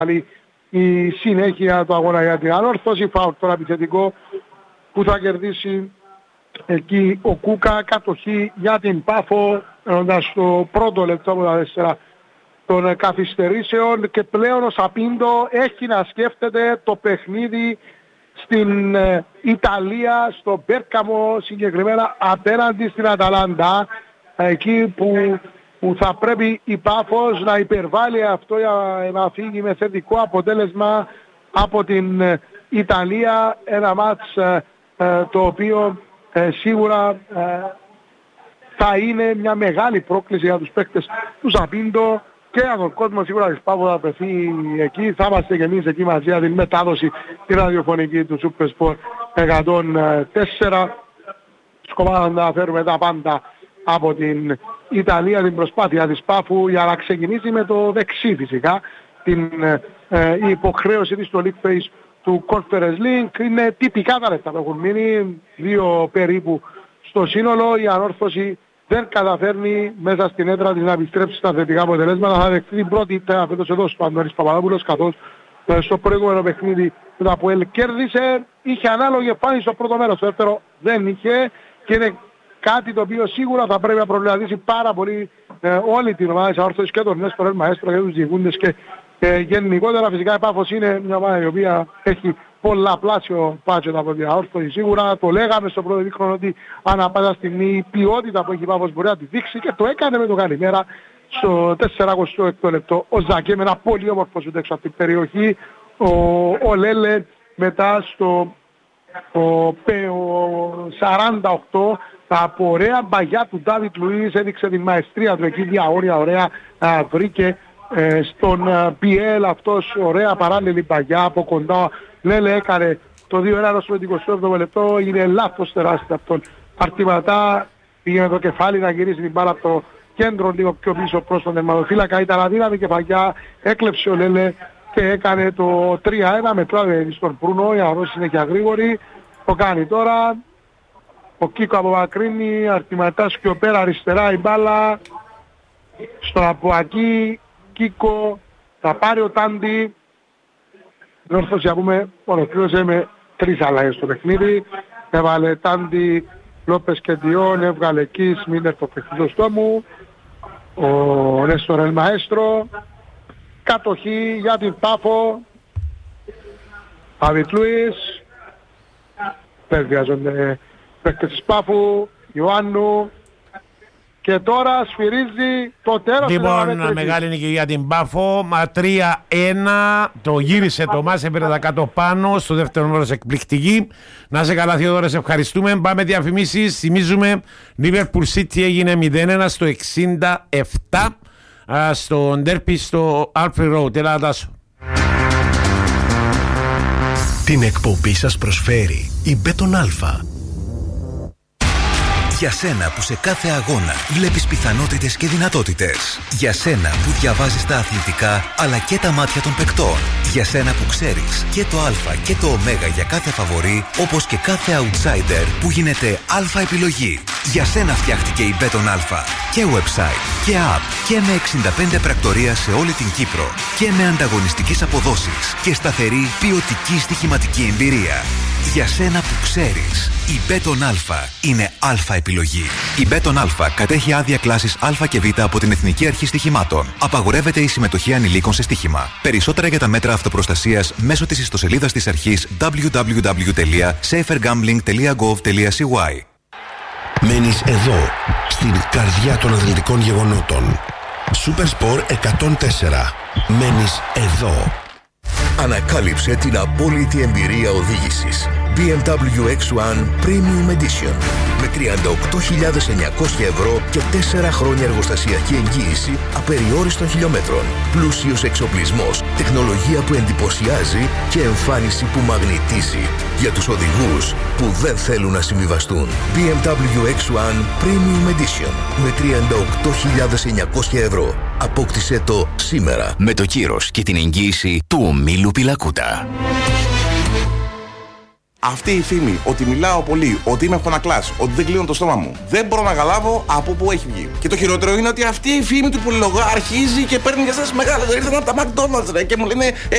η συνέχεια του αγώνα για την ανόρθωση. Φάουλ τώρα επιθετικό που θα κερδίσει εκεί ο Κούκα, κατοχή για την Πάφο, ενώντας το πρώτο λεπτό από τα 4 των καθυστερήσεων, και πλέον ο Σαπίντο έχει να σκέφτεται το παιχνίδι στην Ιταλία, στο Μπέρκαμο, συγκεκριμένα απέναντι στην Αταλάντα, εκεί που θα πρέπει η Πάφος να υπερβάλλει αυτό για να φύγει με θετικό αποτέλεσμα από την Ιταλία, ένα μάτς το οποίο σίγουρα θα είναι μια μεγάλη πρόκληση για τους παίκτες του Σαπίντο και για τον κόσμο σίγουρα της Πάφος θα βρεθεί εκεί. Θα είμαστε και εμείς εκεί μαζί για την μετάδοση τη ραδιοφωνική του Super Sport 104. Σκοπάμε να φέρουμε τα πάντα από την Ιταλία, την προσπάθεια της Πάφου για να ξεκινήσει με το δεξί φυσικά. Η υποχρέωση της στο League Phase του Conference League είναι τυπικά τα λεπτά που έχουν μείνει, 2 περίπου στο σύνολο. Η ανόρθωση δεν καταφέρνει μέσα στην έδρα της να επιστρέψει στα θετικά αποτελέσματα. Θα δεχτεί την πρώτη ήττα φέτος εδώ στο Αντώνης Παπαδόπουλος, καθώς στο προηγούμενο παιχνίδι που το ΑΠΟΕΛ κέρδισε. Είχε ανάλογη εμφάνιση στο πρώτο μέρος, στο δεύτερο δεν είχε, και είναι κάτι το οποίο σίγουρα θα πρέπει να προβληματίσει πάρα πολύ όλη την ομάδα της ανόρθωσης και τον Νέστορ Μαέστρο και τους διηγούντες και γενικότερα. Φυσικά η Πάφος είναι μια ομάδα η οποία έχει πολλαπλάσιο budget από την ανόρθωση. Σίγουρα το λέγαμε στο πρώτο δίχρονο ότι ανά πάσα στιγμή η ποιότητα που έχει η Πάφος μπορεί να τη δείξει, και το έκανε με το καλημέρα στο 46ο λεπτό. Ο Ζακέ με ένα πολύ όμορφο σουτ έξω από την περιοχή. Ο Λέλε μετά στο 48 από ωραία μπαγιά του Ντάβιτ Λουίς έδειξε την μαεστρία του εκεί, διαόρια ωραία βρήκε στον Πιέλ αυτός, ωραία παράλληλη μπαγιά από κοντά. Λέλε έκανε το 2-1 στο 27ο λεπτό, είναι λάθος τεράστια από τον Αρτηματά, πήγε με το κεφάλι να γυρίσει την μπάλα από το κέντρο λίγο πιο πίσω προς τον τερματοφύλακα, ήταν αδύναμη κεφαλιά, έκλεψε ο Λέλε και έκανε το 3-1, μετράδε στον Προύνο, η ανόρθωση είναι και αγρήγορη, το κάνει τώρα. Ο Κίκο απομακρύνει, Αρτηματάς πιο πέρα αριστερά η μπάλα, στον Αποακή, Κίκο, θα πάρει ο Τάντι. Η όρθωση, να πούμε, ολοκλήρωσε με 3 αλλαγές στο παιχνίδι. Έβαλε Τάντι, Λόπες και Διόν, έβγαλε Κις, Μίνερ το παιχνίδι στο μου, ο Νέστορ Ελμαέστρο. Κατοχή για την Πάφο, Ντάβιτ Λουίς, δεν βιάζονται παίκτες της Πάφου, Ιωάννου, και τώρα σφυρίζει το τέλος. Λοιπόν, μεγάλη νίκη για την Πάφο, 3-1, το γύρισε το μάτς, έπαιρνε τα κάτω πάνω, στο δεύτερο μέρος εκπληκτική. Να σε καλά Θεοδόρε, σε ευχαριστούμε. Πάμε διαφημίσεις, θυμίζουμε Liverpool City έγινε 0-1 στο 67 στο ντέρπι στο Alfred Road. Έλα Τάσο. Την εκπομπή σας προσφέρει η Μπέτον Αλφα. Για σένα που σε κάθε αγώνα βλέπεις πιθανότητες και δυνατότητες. Για σένα που διαβάζεις τα αθλητικά αλλά και τα μάτια των παικτών. Για σένα που ξέρεις και το α και το ω για κάθε φαβορί, όπως και κάθε outsider που γίνεται αλφα επιλογή. Για σένα φτιάχτηκε η Μπέτον Αλφα. Και website και app και με 65 πρακτορία σε όλη την Κύπρο. Και με ανταγωνιστικές αποδόσεις και σταθερή ποιοτική στοιχηματική εμπειρία. Για σένα που ξέρεις, η Μπέτον Αλφα είναι αλφα επιλογή. Η Μπέτον Αλφα κατέχει άδεια κλάσης Α και Β από την Εθνική Αρχή Στοιχημάτων. Απαγορεύεται η συμμετοχή ανηλίκων σε στοίχημα. Περισσότερα για τα μέτρα αυτοπροστασίας μέσω της ιστοσελίδας της αρχής www.safergambling.gov.cy. Μένεις εδώ, στην καρδιά των αθλητικών γεγονότων. Super Sport 104. Μένεις εδώ. Ανακάλυψε την απόλυτη εμπειρία οδήγησης. BMW X1 Premium Edition με 38.900 ευρώ και 4 χρόνια εργοστασιακή εγγύηση απεριόριστων χιλιόμετρων. Πλούσιος εξοπλισμός, τεχνολογία που εντυπωσιάζει και εμφάνιση που μαγνητίζει. Για τους οδηγούς που δεν θέλουν να συμβιβαστούν. BMW X1 Premium Edition με 38.900 ευρώ. Απόκτησε το σήμερα με το κύρος και την εγγύηση του ομίλου Πιλακούτα. Αυτή η φήμη ότι μιλάω πολύ, ότι είμαι φωνακλάς, ότι δεν κλείνω το στόμα μου, δεν μπορώ να καταλάβω από πού έχει βγει. Και το χειρότερο είναι ότι αυτή η φήμη του πολυλογά αρχίζει και παίρνει για σας μεγάλα. Ήρθαν από τα McDonald's ρε, και μου λένε